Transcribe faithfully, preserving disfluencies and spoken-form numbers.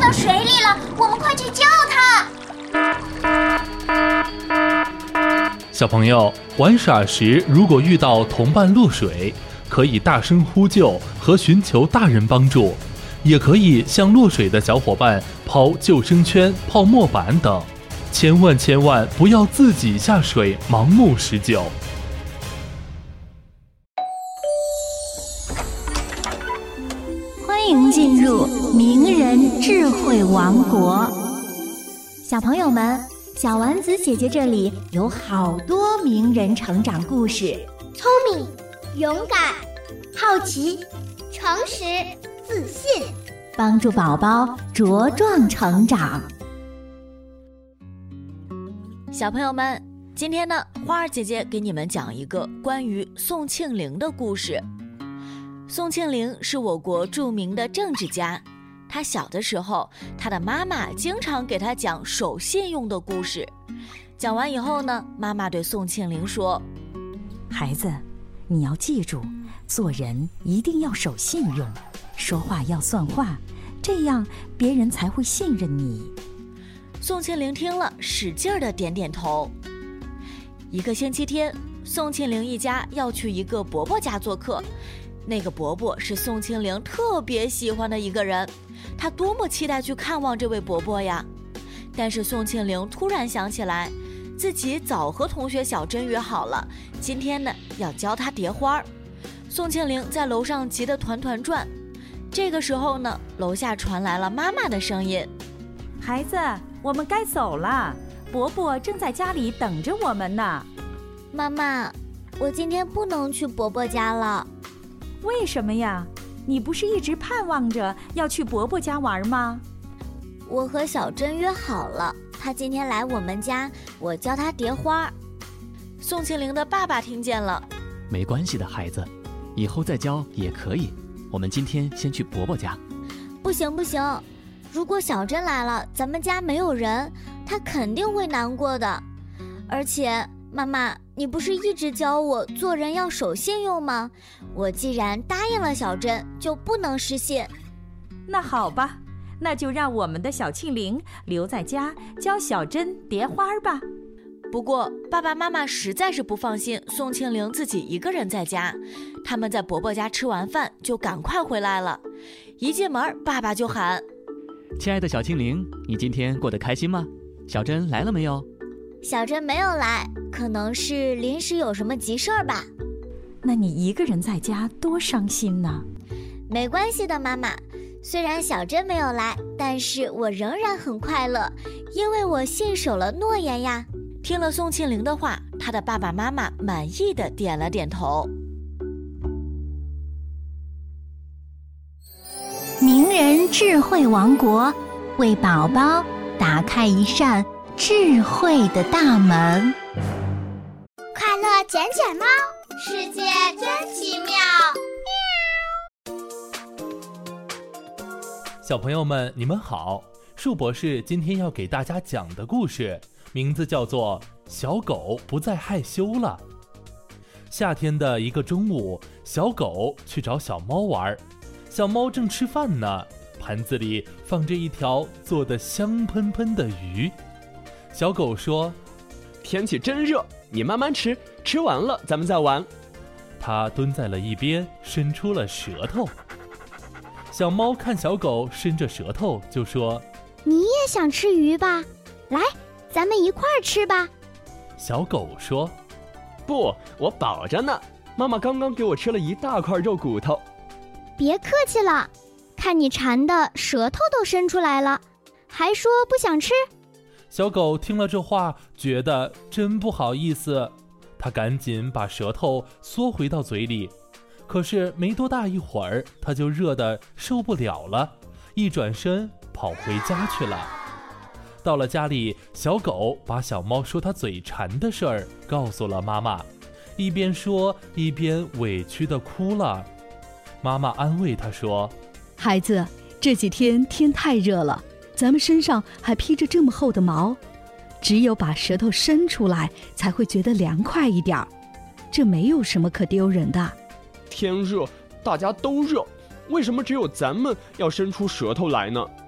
到水里了，我们快去救它！ 小朋友，玩耍时如果遇到同伴落水，可以大声呼救和寻求大人帮助，也可以向落水的小伙伴抛救生圈、泡沫板等。千万千万不要自己下水盲目施救。 欢迎进入名人智慧王国。小朋友们，小丸子姐姐这里有好多名人成长故事， 聪明、勇敢、好奇、诚实、自信， 帮助宝宝茁壮成长。 小朋友们，今天呢，花儿姐姐给你们讲一个关于宋庆龄的故事。宋庆龄是我国著名的政治家，他小的时候，他的妈妈经常给他讲守信用的故事。讲完以后呢，妈妈对宋庆龄说： 孩子，你要记住，做人一定要守信用，说话要算话，这样别人才会信任你。 宋庆龄听了，使劲地点点头。一个星期天，宋庆龄一家要去一个伯伯家做客。那个伯伯是宋庆龄特别喜欢的一个人，他多么期待去看望这位伯伯呀！但是宋庆龄突然想起来，自己早和同学小珍约好了，今天呢要教他叠花。宋庆龄在楼上急得团团转。这个时候呢，楼下传来了妈妈的声音： 孩子，我们该走了，伯伯正在家里等着我们呢。 妈妈，我今天不能去伯伯家了。 为什么呀？你不是一直盼望着要去伯伯家玩吗？ 我和小珍约好了，她今天来我们家，我教她叠花。 宋庆龄的爸爸听见了： 没关系的，孩子，以后再教也可以。我们今天先去伯伯家。 不行不行，如果小珍来了，咱们家没有人，她肯定会难过的。而且妈妈，你不是一直教我做人要守信用吗？我既然答应了小珍，就不能失信。 那好吧，那就让我们的小庆龄留在家教小珍叠花吧。 不过爸爸妈妈实在是不放心宋庆龄自己一个人在家，他们在伯伯家吃完饭就赶快回来了。一进门，爸爸就喊： 亲爱的小庆龄，你今天过得开心吗？小珍来了没有？ 小珍没有来，可能是临时有什么急事儿吧。 那你一个人在家多伤心呢。 没关系的，妈妈，虽然小珍没有来，但是我仍然很快乐，因为我信守了诺言呀。 听了宋庆龄的话，他的爸爸妈妈满意的点了点头。 名人智慧王国，为宝宝打开一扇智慧的大门。 快乐捡捡猫，世界真奇妙。 小朋友们，你们好，树博士今天要给大家讲的故事名字叫做小狗不再害羞了。夏天的一个中午，小狗去找小猫玩，小猫正吃饭呢，盘子里放着一条做得香喷喷的鱼。小狗说： 天气真热，你慢慢吃，吃完了咱们再玩。 它蹲在了一边，伸出了舌头。小猫看小狗伸着舌头，就说： 你也想吃鱼吧？来，咱们一块儿吃吧。 小狗说： 不，我饱着呢，妈妈刚刚给我吃了一大块肉骨头。 别客气了，看你馋的舌头都伸出来了，还说不想吃。 小狗听了这话，觉得真不好意思，它赶紧把舌头缩回到嘴里。可是没多大一会儿，它就热得受不了了，一转身跑回家去了。到了家里，小狗把小猫说它嘴馋的事儿告诉了妈妈，一边说一边委屈地哭了。妈妈安慰它说： 孩子，这几天天太热了，咱们身上还披着这么厚的毛，只有把舌头伸出来才会觉得凉快一点，这没有什么可丢人的。 天热，大家都热，为什么只有咱们要伸出舌头来呢？